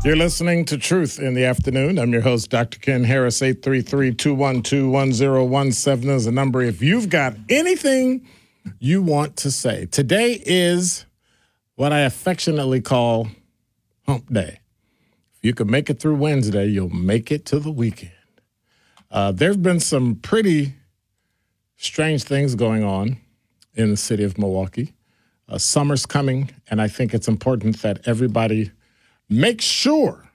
You're listening to Truth in the Afternoon. I'm your host, Dr. Ken Harris. 833-212-1017 is the number if you've got anything you want to say. Today is what I affectionately call Hump Day. If you can make it through Wednesday, you'll make it to the weekend. There have been some pretty strange things going on in the city of Milwaukee. Summer's coming, and I think it's important that everybody make sure